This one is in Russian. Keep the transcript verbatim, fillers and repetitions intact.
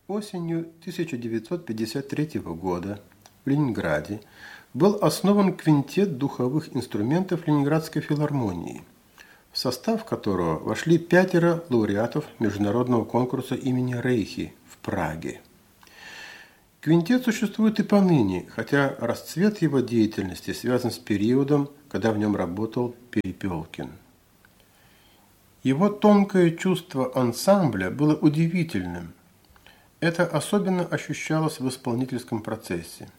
Осенью тысяча девятьсот пятьдесят третьего года в Ленинграде был основан квинтет духовых инструментов Ленинградской филармонии, в состав которого вошли пятеро лауреатов международного конкурса имени Рейхи в Праге. Квинтет существует и поныне, хотя расцвет его деятельности связан с периодом, когда в нем работал Перепелкин. Его тонкое чувство ансамбля было удивительным. Это особенно ощущалось в исполнительском процессе.